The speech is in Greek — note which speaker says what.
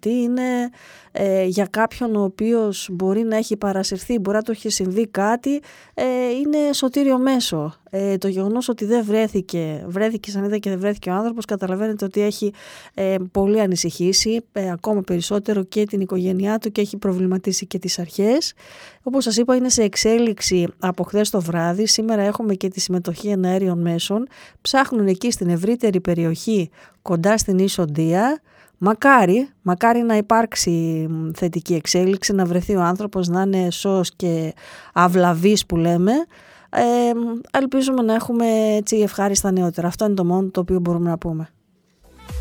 Speaker 1: αυτή είναι για κάποιον ο οποίος μπορεί να έχει παρασυρθεί, μπορεί να το έχει συμβεί κάτι, είναι σωτήριο μέσο. Το γεγονός ότι δεν βρέθηκε σαν είδα και δεν βρέθηκε ο άνθρωπος, καταλαβαίνετε ότι έχει πολύ ανησυχήσει, ακόμα περισσότερο και την οικογένειά του και έχει προβληματίσει και τις αρχές. Όπως σας είπα, είναι σε εξέλιξη από χθες το βράδυ. Σήμερα έχουμε και τη συμμετοχή εναέριων μέσων. Ψάχνουν εκεί στην ευρύτερη περιοχή κοντά στην Ίσοντια. Μακάρι να υπάρξει θετική εξέλιξη, να βρεθεί ο άνθρωπος, να είναι σώος και αυλαβής που λέμε. Ελπίζουμε να έχουμε έτσι ευχάριστα νεότερα. Αυτό είναι το μόνο το οποίο μπορούμε να πούμε.